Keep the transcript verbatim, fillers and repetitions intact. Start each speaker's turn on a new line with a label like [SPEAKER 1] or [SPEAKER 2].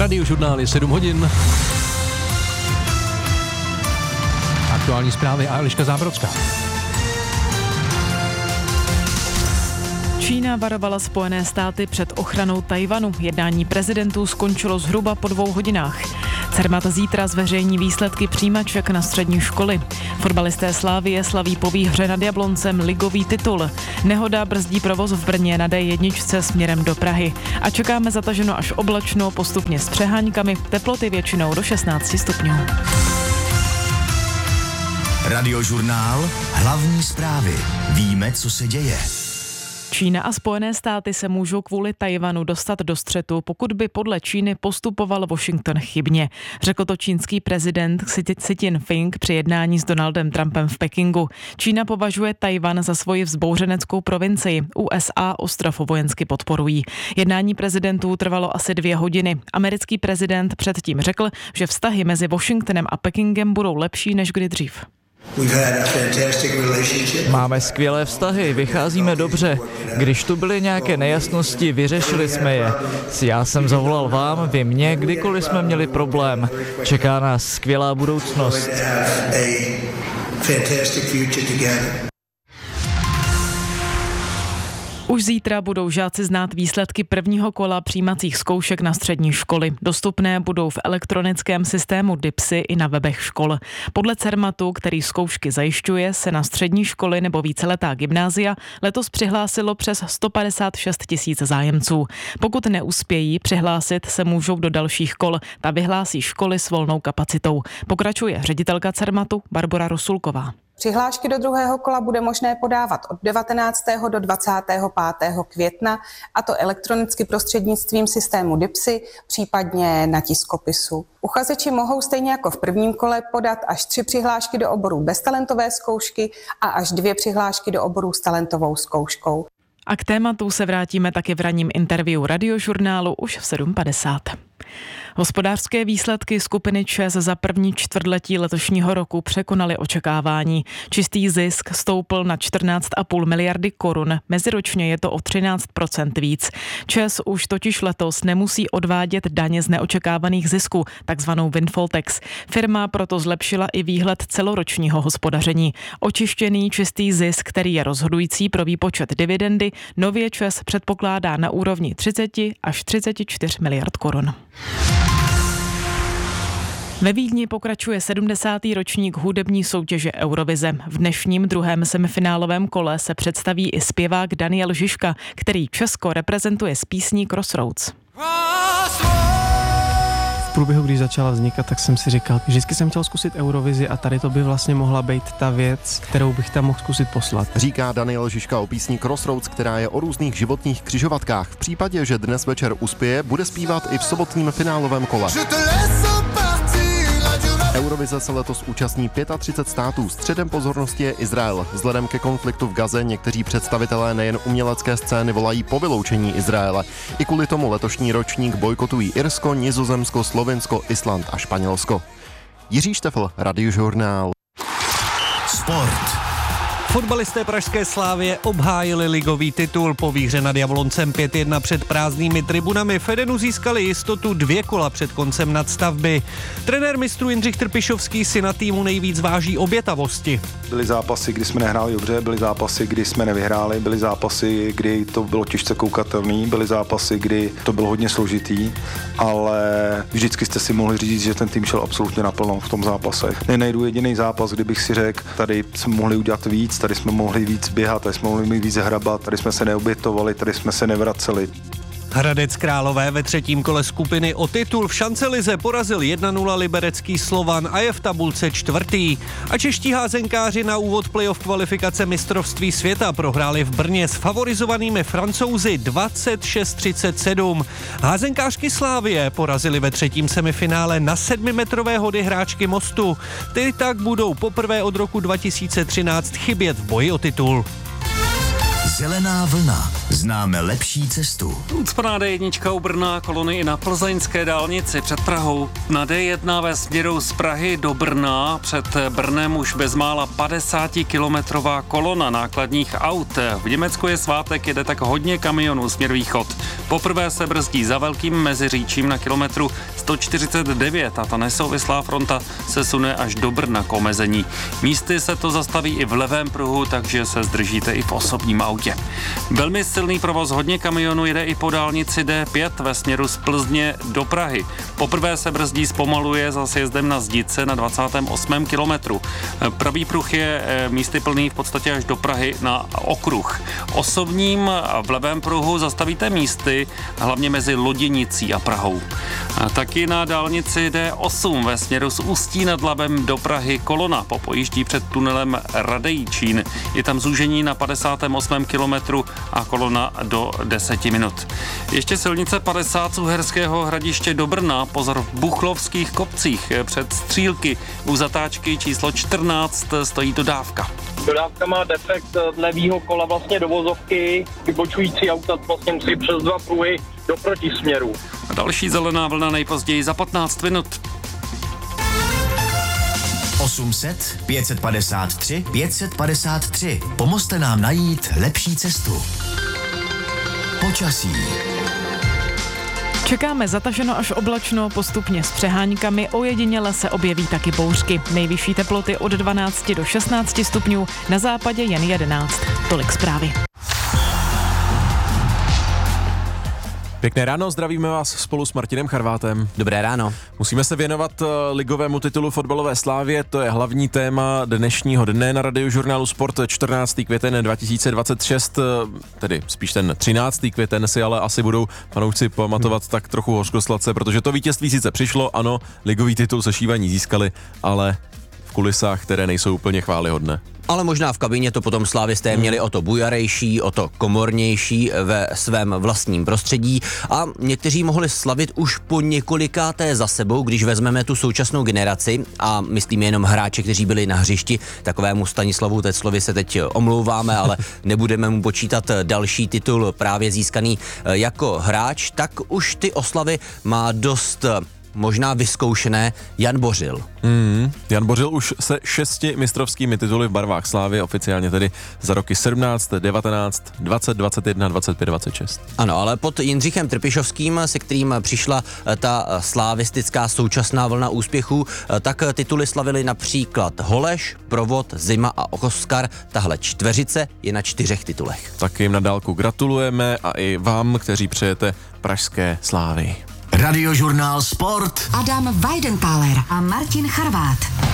[SPEAKER 1] Radiožurnál je sedm hodin. Aktuální zprávy a Eliška Zábrodská.
[SPEAKER 2] Čína varovala Spojené státy před ochranou Tchaj-wanu. Jednání prezidentů skončilo zhruba po dvou hodinách. Cermat zítra zveřejní výsledky přijímaček na střední školy. Fotbalisté Slavie slaví po výhře nad Jabloncem ligový titul. Nehoda brzdí provoz v Brně na dé jedna směrem do Prahy. A čekáme zataženo až oblačno, postupně s přeháňkami, teploty většinou do šestnáct stupňů.
[SPEAKER 3] Radiožurnál, hlavní zprávy. Víme, co se děje.
[SPEAKER 2] Čína a Spojené státy se můžou kvůli Tchaj-wanu dostat do střetu, pokud by podle Číny postupoval Washington chybně. Řekl to čínský prezident Xi Jinping při jednání s Donaldem Trumpem v Pekingu. Čína považuje Tchaj-wan za svoji vzbouřeneckou provincii. U es á ostrov vojensky podporují. Jednání prezidentů trvalo asi dvě hodiny. Americký prezident předtím řekl, že vztahy mezi Washingtonem a Pekingem budou lepší než kdy dřív.
[SPEAKER 4] Máme skvělé vztahy, vycházíme dobře. Když tu byly nějaké nejasnosti, vyřešili jsme je. Já jsem zavolal vám, vy mě, kdykoliv jsme měli problém. Čeká nás skvělá budoucnost.
[SPEAKER 2] Už zítra budou žáci znát výsledky prvního kola přijímacích zkoušek na střední školy. Dostupné budou v elektronickém systému DIPSy i na webech škol. Podle Cermatu, který zkoušky zajišťuje, se na střední školy nebo víceletá gymnázia letos přihlásilo přes sto padesát šest tisíc zájemců. Pokud neuspějí přihlásit, se můžou do dalších kol. Ta vyhlásí školy s volnou kapacitou. Pokračuje ředitelka Cermatu Barbora Rosulková.
[SPEAKER 5] Přihlášky do druhého kola bude možné podávat od devatenáctého do dvacátého pátého května, a to elektronicky prostřednictvím systému DIPSy, případně na tiskopisu. Uchazeči mohou stejně jako v prvním kole podat až tři přihlášky do oborů bez talentové zkoušky a až dvě přihlášky do oborů s talentovou zkouškou.
[SPEAKER 2] A k tématu se vrátíme taky v ranním interview Radiožurnálu už v sedm padesát. Hospodářské výsledky skupiny ČEZ za první čtvrtletí letošního roku překonaly očekávání. Čistý zisk stoupl na čtrnáct celá pět miliardy korun, meziročně je to o třináct procent víc. ČEZ už totiž letos nemusí odvádět daně z neočekávaných zisků, takzvanou windfall tax. Firma proto zlepšila i výhled celoročního hospodaření. Očištěný čistý zisk, který je rozhodující pro výpočet dividendy, nově ČEZ předpokládá na úrovni třicet až třicet čtyři miliard korun. Ve Vídni pokračuje sedmdesátý ročník hudební soutěže Eurovize. V dnešním druhém semifinálovém kole se představí i zpěvák Daniel Žižka, který Česko reprezentuje s písní Crossroads.
[SPEAKER 6] V průběhu, když začala vznikat, tak jsem si říkal, že vždycky jsem chtěl zkusit Eurovizi a tady to by vlastně mohla být ta věc, kterou bych tam mohl zkusit poslat.
[SPEAKER 7] Říká Daniel Žižka o písni Crossroads, která je o různých životních křižovatkách. V případě, že dnes večer uspěje, bude zpívat i v sobotním finálovém kole. Eurovize se letos účastní třicet pět států. Středem pozornosti je Izrael. Vzhledem ke konfliktu v Gaze někteří představitelé nejen umělecké scény volají po vyloučení Izraele. I kvůli tomu letošní ročník bojkotují Irsko, Nizozemsko, Slovinsko, Island a Španělsko. Jiří Štefl, Radiožurnál.
[SPEAKER 3] Sport.
[SPEAKER 1] Fotbalisté pražské Slavie obhájili ligový titul. Po výhře nad Jabloncem pět jedna před prázdnými tribunami v Edenu získali jistotu dvě kola před koncem nadstavby. Trenér mistrů Jindřich Trpišovský si na týmu nejvíc váží obětavosti.
[SPEAKER 8] Byly zápasy, kdy jsme nehráli dobře, byly zápasy, kdy jsme nevyhráli, byly zápasy, kdy to bylo těžce koukatelný, byly zápasy, kdy to bylo hodně složitý, ale vždycky jste si mohli říct, že ten tým šel absolutně naplno v tom zápasech. Nenajdu jediný zápas, kdybych si řekl, tady jsme mohli udělat víc, tady jsme mohli víc běhat, tady jsme mohli víc hrabat, tady jsme se neobětovali, tady jsme se nevraceli.
[SPEAKER 1] Hradec Králové ve třetím kole skupiny o titul v šancelize porazil jedna nula liberecký Slovan a je v tabulce čtvrtý. A čeští házenkáři na úvod playoff kvalifikace mistrovství světa prohráli v Brně s favorizovanými Francouzi dvacet šest třicet sedm. Házenkářky Slávie porazili ve třetím semifinále na sedmimetrové hody hráčky Mostu. Ty tak budou poprvé od roku dva tisíce třináct chybět v boji o titul.
[SPEAKER 3] Zelená vlna. Známe lepší cestu.
[SPEAKER 9] Ucpaná D jedna u Brna, kolony i na plzeňské dálnici před Prahou. Na D jedna ve směru z Prahy do Brna před Brnem už bezmála padesátikilometrová kolona nákladních aut. V Německu je svátek, jede tak hodně kamionů směr východ. Poprvé se brzdí za Velkým Meziříčím na kilometru sto čtyřicet devět a ta nesouvislá fronta se sune až do Brna k omezení. Místy se to zastaví i v levém pruhu, takže se zdržíte i v osobním autě. Velmi silný provoz, hodně kamionů jede i po dálnici D pět ve směru z Plzně do Prahy. Poprvé se brzdí zpomaluje za sjezdem na Zdice na dvacátém osmém kilometru. Pravý pruh je místy plný v podstatě až do Prahy na okruh. Osobním v levém pruhu zastavíte místy, hlavně mezi Loděnicí a Prahou. Taky na dálnici D osm ve směru z Ústí nad Labem do Prahy kolona popojíždí před tunelem Radejčín. Je tam zúžení na padesátém osmém kilometru a kolona do deseti minut. Ještě silnice padesát z Uherského Hradiště do Brna, pozor v Buchlovských kopcích před Střílky u zatáčky číslo čtrnáct stojí dodávka.
[SPEAKER 10] Dodávka má defekt levýho kola vlastně do vozovky, vybočující auta vlastně musí přes dva pruhy do protisměru.
[SPEAKER 9] A další zelená vlna nejpozději za patnáct minut.
[SPEAKER 3] osm set, pět set padesát tři, pět set padesát tři. Pomozte nám najít lepší cestu. Počasí.
[SPEAKER 2] Čekáme zataženo až oblačno, postupně s přeháňkami, ojediněle se objeví taky bouřky. Nejvyšší teploty od dvanácti do šestnácti stupňů, na západě jen jedenáct. Tolik zprávy.
[SPEAKER 11] Pěkné ráno, zdravíme vás spolu s Martinem Charvátem.
[SPEAKER 12] Dobré ráno.
[SPEAKER 11] Musíme se věnovat ligovému titulu fotbalové slávě, to je hlavní téma dnešního dne na Radiožurnálu Sport. čtrnáctého května dva tisíce dvacet šest, tedy spíš ten třináctého květen si ale asi budou fanoušci pamatovat hmm. tak trochu hořkosladce, protože to vítězství sice přišlo, ano, ligový titul se Šívaní získali, ale v kulisách, které nejsou úplně chvályhodné.
[SPEAKER 12] Ale možná v kabině to potom slávisté měli o to bujarejší, o to komornější ve svém vlastním prostředí a někteří mohli slavit už po několikáté za sebou, když vezmeme tu současnou generaci a myslím jenom hráče, kteří byli na hřišti. Takovému Stanislavu Teclovi se teď omlouváme, ale nebudeme mu počítat další titul právě získaný jako hráč, tak už ty oslavy má dost možná vyzkoušené Jan Bořil.
[SPEAKER 11] Mm, Jan Bořil už se šesti mistrovskými tituly v barvách slávy, oficiálně tedy za roky sedmnáct, devatenáct, dvacet, dvacet jedna, dvacet pět, dvacet šest.
[SPEAKER 12] Ano, ale pod Jindřichem Trpišovským, se kterým přišla ta slávistická současná vlna úspěchů, tak tituly slavili například Holeš, Provod, Zima a Oskar. Tahle čtveřice je na čtyřech titulech.
[SPEAKER 11] Tak jim na dálku gratulujeme a i vám, kteří přejete pražské slávy.
[SPEAKER 3] Radiožurnál Sport.
[SPEAKER 13] Adam Weidenthaler a Martin Charvát.